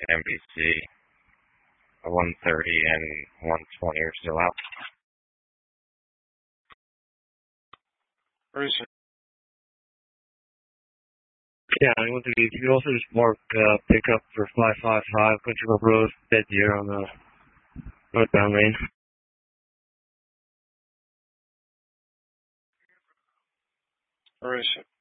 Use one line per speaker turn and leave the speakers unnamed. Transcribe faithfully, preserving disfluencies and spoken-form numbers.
N B C. one thirty and one twenty are still out.
Where is it?
Yeah, I want to be, you can also just mark uh, pickup for five five five Country Club Road, dead deer on the northbound lane.
Where is it?